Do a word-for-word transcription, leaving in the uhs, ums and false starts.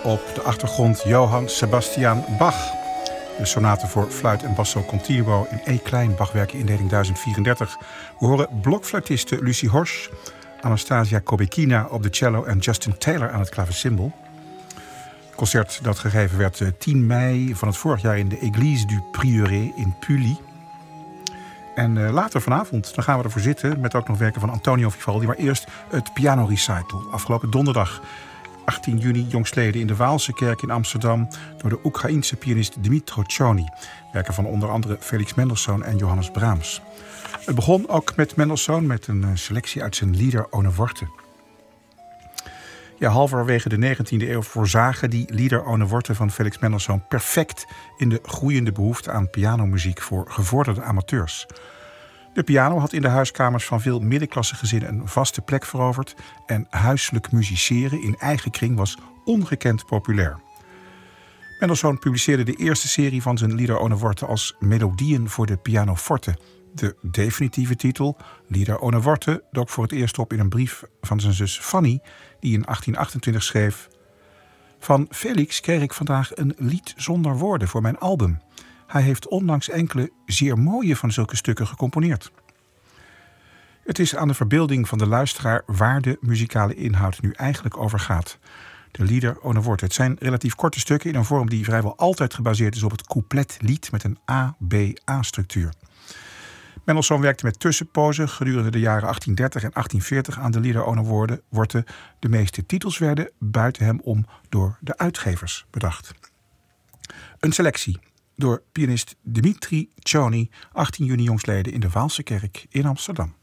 Op de achtergrond Johann Sebastian Bach. De sonate voor fluit en basso continuo in E-klein, Bachwerken indeling duizend vierendertig. We horen blokfluitiste Lucie Horsch, Anastasia Kobekina op de cello en Justin Taylor aan het klavecimbal. Het concert dat gegeven werd tien mei van het vorig jaar in de Église du Prieuré in Pully. En uh, later vanavond, dan gaan we ervoor zitten met ook nog werken van Antonio Vivaldi. Maar eerst het piano recital. Afgelopen donderdag, achttien juni, jongstleden in de Waalse kerk in Amsterdam door de Oekraïense pianist Dmytro Tchony. Werken van onder andere Felix Mendelssohn en Johannes Brahms. Het begon ook met Mendelssohn met een selectie uit zijn Lieder ohne Worte. Ja, halverwege de negentiende eeuw voorzagen die Lieder ohne Worte van Felix Mendelssohn perfect in de groeiende behoefte aan pianomuziek voor gevorderde amateurs. De piano had in de huiskamers van veel middenklasse gezinnen een vaste plek veroverd en huiselijk musiceren in eigen kring was ongekend populair. Mendelssohn publiceerde de eerste serie van zijn Lieder ohne Worte als melodieën voor de pianoforte. De definitieve titel, Lieder ohne Worte, dook voor het eerst op in een brief van zijn zus Fanny, die in achttien achtentwintig schreef: Van Felix kreeg ik vandaag een lied zonder woorden voor mijn album. Hij heeft onlangs enkele zeer mooie van zulke stukken gecomponeerd. Het is aan de verbeelding van de luisteraar waar de muzikale inhoud nu eigenlijk over gaat. De Lieder ohne Worte. Het zijn relatief korte stukken in een vorm die vrijwel altijd gebaseerd is op het coupletlied met een A B A-structuur. Mendelssohn werkte met tussenpozen gedurende de jaren achttien dertig en achttien veertig aan de Lieder ohne Worte. De meeste titels werden buiten hem om door de uitgevers bedacht. Een selectie door pianist Dmytro Tchony, achttien juni jongstleden in de Waalse kerk in Amsterdam.